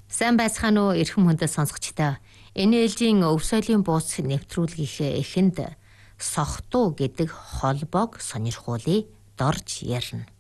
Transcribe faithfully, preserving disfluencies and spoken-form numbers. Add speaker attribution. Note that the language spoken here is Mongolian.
Speaker 1: Сайн байцгаана уу эрхэм хүндэт сонсогчдоо. Энэ ээлжийн өв соёлын бууц нэвтрүүлгийнхээ эхэнд сохтуу гэдэг холбоог сонирхуулъя, дорж ярина.